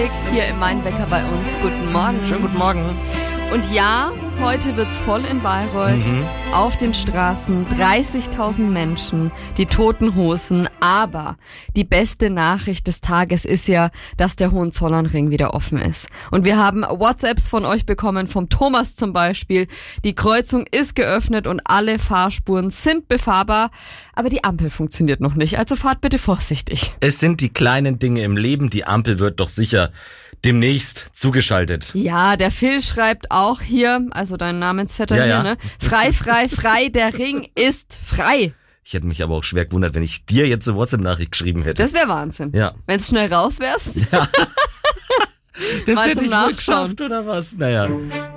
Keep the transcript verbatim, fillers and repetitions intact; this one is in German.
Hier im Mainwecker bei uns. Guten Morgen. Schönen guten Morgen. Und ja, heute wird's voll in Bayreuth. Mhm. Auf den Straßen dreißigtausend Menschen, die Toten Hosen. Aber die beste Nachricht des Tages ist ja, dass der Hohenzollernring wieder offen ist. Und wir haben WhatsApps von euch bekommen, vom Thomas zum Beispiel. Die Kreuzung ist geöffnet und alle Fahrspuren sind befahrbar. Aber die Ampel funktioniert noch nicht. Also fahrt bitte vorsichtig. Es sind die kleinen Dinge im Leben. Die Ampel wird doch sicher demnächst zugeschaltet. Ja, der Phil schreibt auch hier, also dein Namensvetter Ja, hier, ja. ne? Frei, frei, frei, der Ring ist frei. Ich hätte mich aber auch schwer gewundert, wenn ich dir jetzt eine WhatsApp-Nachricht geschrieben hätte. Das wäre Wahnsinn. Ja. Wenn es schnell raus wärst. Das Mal hätte zum ich wohl Nachschauen. geschafft, oder was? Naja.